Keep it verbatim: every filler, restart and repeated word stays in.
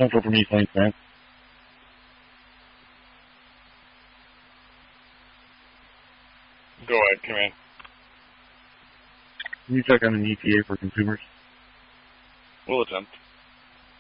Central from East Lane, man. Go ahead, come in. Can you check on an E T A for consumers? We'll attempt.